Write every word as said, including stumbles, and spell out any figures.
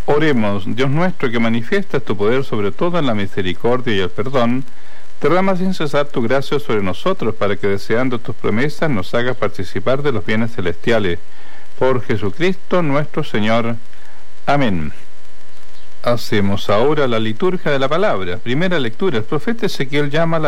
Oremos. Dios nuestro, que manifiestas tu poder sobre todo en la misericordia y el perdón, derrama sin cesar tu gracia sobre nosotros, para que, deseando tus promesas, nos hagas participar de los bienes celestiales. Por Jesucristo nuestro Señor. Amén. Hacemos ahora la liturgia de la palabra. Primera lectura. El profeta Ezequiel llama a la